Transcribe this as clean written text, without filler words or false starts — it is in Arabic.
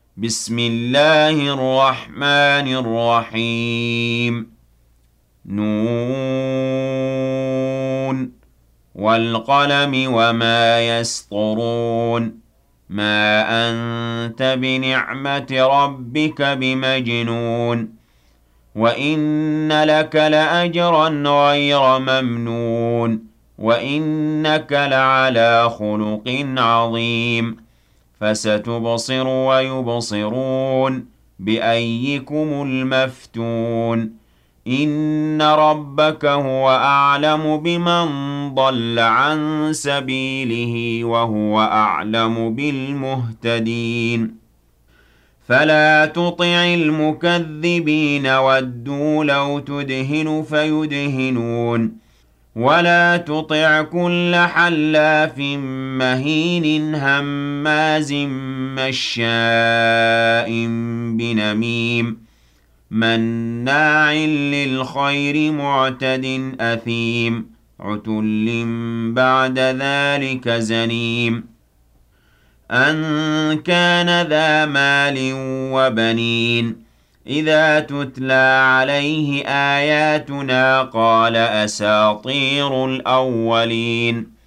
بسم الله الرحمن الرحيم. نون والقلم وما يسطرون. ما أنت بنعمة ربك بمجنون. وإن لك لأجرا غير ممنون. وإنك لعلى خلق عظيم. فستبصر ويبصرون بأيكم المفتون. إن ربك هو أعلم بمن ضل عن سبيله وهو أعلم بالمهتدين. فلا تطع المكذبين ودوا لو تدهن فيدهنون. ولا تطع كل حلاف مهين هماز مشاء بنميم مناع للخير معتد أثيم عتل بعد ذلك زنيم أن كان ذا مال وبنين. إذا تتلى عليه آياتنا قال أساطير الأولين